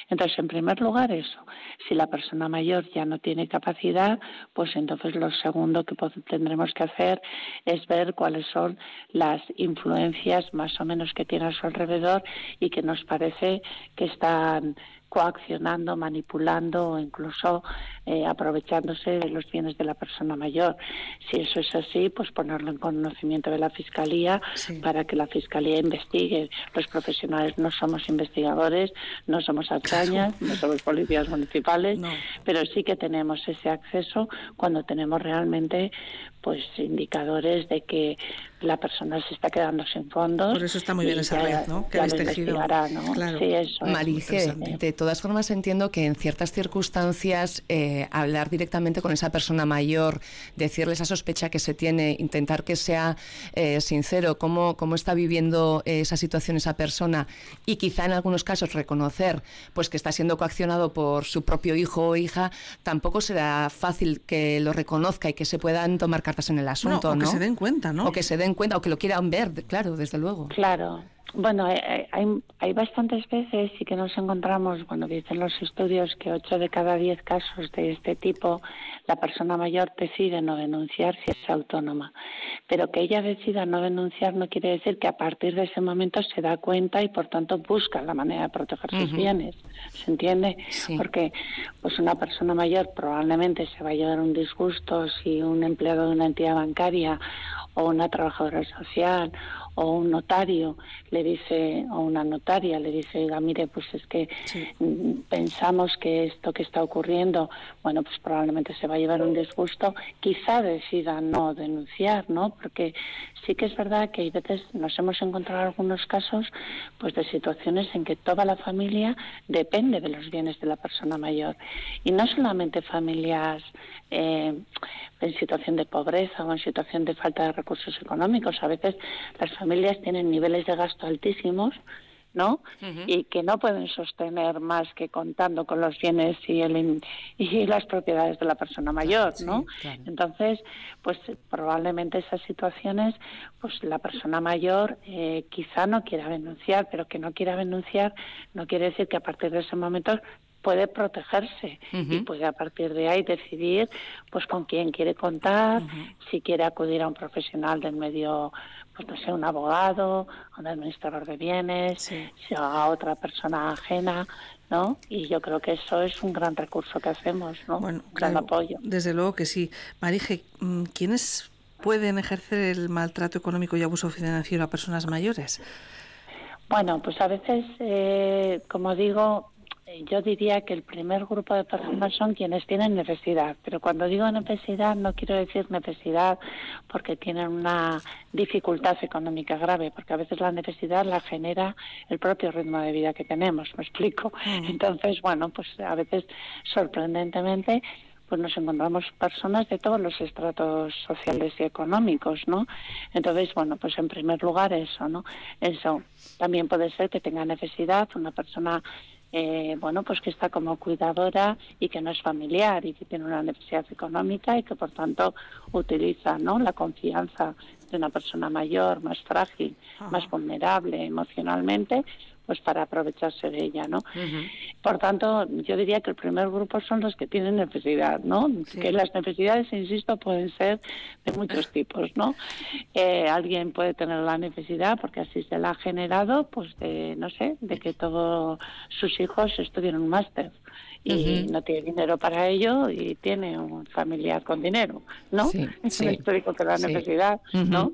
Entonces, en primer lugar, eso. Si la persona mayor ya no tiene capacidad, pues entonces lo segundo que tendremos que hacer es ver cuáles son las influencias más o menos que tiene a su alrededor y que nos parece que están coaccionando, manipulando o incluso aprovechándose de los bienes de la persona mayor. Si eso es así, pues ponerlo en conocimiento de la Fiscalía para que la Fiscalía investigue. Los profesionales no somos investigadores, no somos hazañas, no somos policías municipales, pero sí que tenemos ese acceso cuando tenemos realmente pues indicadores de que la persona se está quedando sin fondos. Por eso está muy bien esa red, ¿no? Que habéis tejido. ¿No? Claro. Sí, eso Marije, de todas formas entiendo que en ciertas circunstancias hablar directamente con esa persona mayor, decirle esa sospecha que se tiene, intentar que sea sincero, cómo está viviendo esa situación esa persona y quizá en algunos casos reconocer pues que está siendo coaccionado por su propio hijo o hija, tampoco será fácil que lo reconozca y que se puedan tomar cartas en el asunto, ¿no? O que se den cuenta, ¿no? O que se den cuenta, o que lo quieran ver, claro, desde luego. Claro. Bueno, hay bastantes veces y que nos encontramos, bueno, dicen los estudios que 8 de cada 10 casos de este tipo, la persona mayor decide no denunciar si es autónoma. Pero que ella decida no denunciar no quiere decir que a partir de ese momento se da cuenta y por tanto busca la manera de proteger sus bienes. ¿Se entiende? Sí. Porque pues una persona mayor probablemente se va a llevar un disgusto si un empleado de una entidad bancaria o una trabajadora social o un notario le dice, o una notaria le dice, oiga, mire, pues es que pensamos que esto que está ocurriendo, bueno, pues probablemente se va a llevar un disgusto, quizá decida no denunciar, ¿no? Porque sí que es verdad que hay veces nos hemos encontrado algunos casos pues de situaciones en que toda la familia depende de los bienes de la persona mayor. Y no solamente familias en situación de pobreza o en situación de falta de recursos económicos. A veces las familias tienen niveles de gasto altísimos, ¿no? Y que no pueden sostener más que contando con los bienes y las propiedades de la persona mayor, ¿no? Sí, claro. Entonces, pues probablemente esas situaciones, pues la persona mayor quizá no quiera denunciar, pero que no quiera denunciar no quiere decir que a partir de ese momento puede protegerse y puede a partir de ahí decidir pues con quién quiere contar, si quiere acudir a un profesional del medio, pues no sé, un abogado, un administrador de bienes, si a otra persona ajena, ¿no? Y yo creo que eso es un gran recurso que hacemos, ¿no? Bueno, un gran apoyo. Desde luego que sí. Marije, ¿quiénes pueden ejercer el maltrato económico y abuso financiero a personas mayores? Bueno, pues a veces, como digo, yo diría que el primer grupo de personas son quienes tienen necesidad, pero cuando digo necesidad no quiero decir necesidad porque tienen una dificultad económica grave, porque a veces la necesidad la genera el propio ritmo de vida que tenemos, ¿me explico? Entonces, bueno, pues a veces sorprendentemente pues nos encontramos personas de todos los estratos sociales y económicos, ¿no? Entonces, bueno, pues en primer lugar eso, ¿no? Eso. También puede ser que tenga necesidad una persona bueno, pues que está como cuidadora y que no es familiar y que tiene una necesidad económica y que por tanto utiliza, ¿no?, la confianza de una persona mayor, más frágil, más vulnerable emocionalmente, pues para aprovecharse de ella, ¿no? Por tanto, yo diría que el primer grupo son los que tienen necesidad, ¿no? Que las necesidades, insisto, pueden ser de muchos tipos, ¿no? Alguien puede tener la necesidad, porque así se la ha generado, pues de, no sé, de que todos sus hijos estudien un máster y no tiene dinero para ello y tiene un familiar con dinero, ¿no? Es un histórico que la necesidad, ¿no?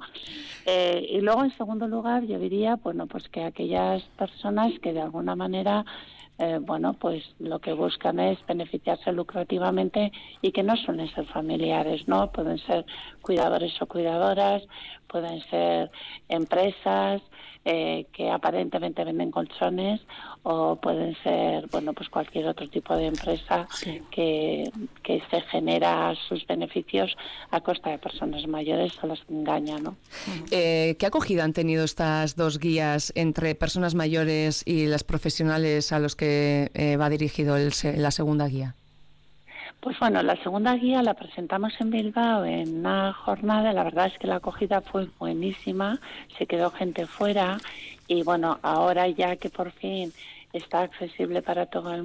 Y luego, en segundo lugar, yo diría, bueno, pues que aquellas personas que de alguna manera, bueno, pues lo que buscan es beneficiarse lucrativamente y que no suelen ser familiares, ¿no? Pueden ser cuidadores o cuidadoras, pueden ser empresas que aparentemente venden colchones o pueden ser, bueno, pues cualquier otro tipo de empresa que se genera sus beneficios a costa de personas mayores a las que engaña, ¿no? ¿Qué acogida han tenido estas dos guías entre personas mayores y las profesionales a los que va dirigido la segunda guía? Pues bueno, la segunda guía la presentamos en Bilbao en una jornada. La verdad es que la acogida fue buenísima, se quedó gente fuera y bueno, ahora ya que por fin está accesible para todo el